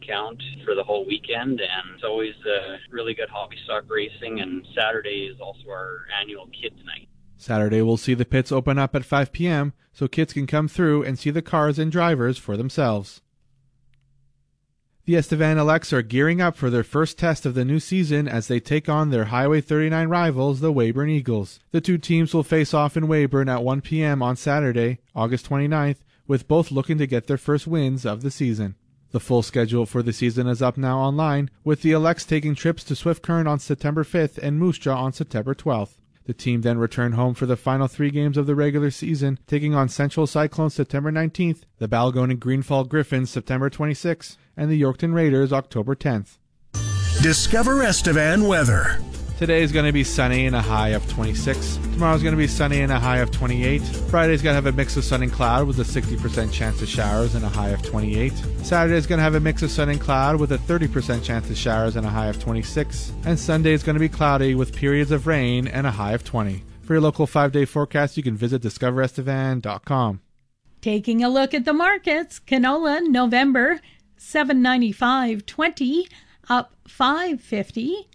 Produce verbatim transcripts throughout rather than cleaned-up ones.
discount for the whole weekend, and it's always uh, really good hobby stock racing, and Saturday is also our annual Kids Night. Saturday we'll see the pits open up at five p.m. so kids can come through and see the cars and drivers for themselves. The Estevan Elects are gearing up for their first test of the new season as they take on their Highway thirty-nine rivals, the Weyburn Eagles. The two teams will face off in Weyburn at one p.m. on Saturday, August twenty-ninth, with both looking to get their first wins of the season. The full schedule for the season is up now online, with the Elects taking trips to Swift Current on September fifth and Moose Jaw on September twelfth. The team then returned home for the final three games of the regular season, taking on Central Cyclones September nineteenth, the Balgone Greenfall Griffins September twenty-sixth, and the Yorkton Raiders October tenth. Discover Estevan weather. Today is going to be sunny and a high of twenty-six. Tomorrow is going to be sunny and a high of twenty-eight. Friday is going to have a mix of sun and cloud with a sixty percent chance of showers and a high of twenty-eight. Saturday is going to have a mix of sun and cloud with a thirty percent chance of showers and a high of twenty-six. And Sunday is going to be cloudy with periods of rain and a high of twenty. For your local five-day forecast, you can visit discover estevan dot com. Taking a look at the markets, canola November seven ninety-five twenty, up five fifty.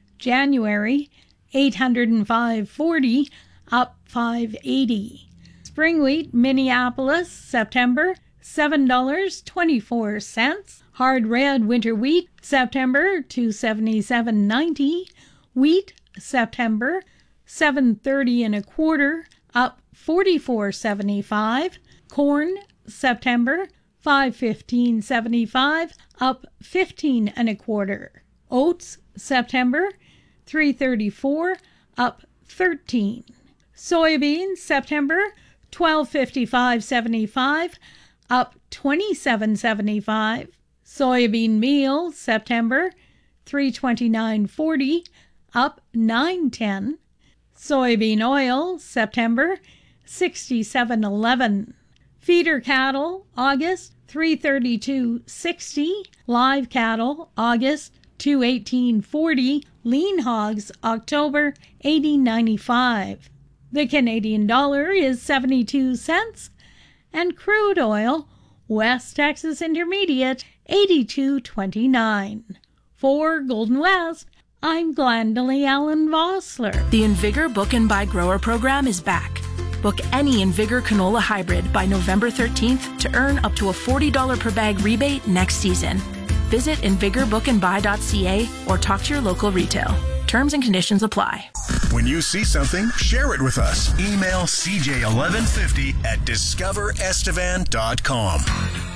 January eight hundred five forty, up five eighty. Spring wheat Minneapolis September seven dollars and twenty-four cents. Hard red winter wheat September two seventy-seven ninety. Wheat September seven thirty and a quarter, up forty-four seventy-five. Corn September five fifteen seventy-five, up fifteen and a quarter. Oats September three thirty-four, up thirteen. Soybeans September twelve fifty-five seventy-five, up twenty-seven seventy-five. Soybean meal September three twenty-nine forty, up nine ten. Soybean oil September sixty-seven eleven. Feeder cattle August three thirty-two sixty. Live cattle August two eighteen forty. Lean hogs October eighty ninety-five. The Canadian dollar is seventy-two cents, and crude oil West Texas Intermediate eighty-two twenty-nine. For Golden West, I'm Glendalee Allen Vossler. The Invigor Book and Buy Grower program is back. Book any Invigor canola hybrid by November thirteenth to earn up to a forty dollars per bag rebate next season. Visit invigor book and buy dot c a or talk to your local retail. Terms and conditions apply. When you see something, share it with us. Email c j eleven fifty at discover estevan dot com.